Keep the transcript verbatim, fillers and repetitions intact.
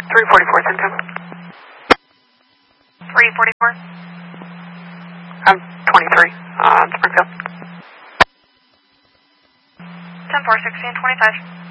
three forty-four, Centum. three forty-four? I'm twenty-three, on Springfield. ten four, sixteen twenty-five.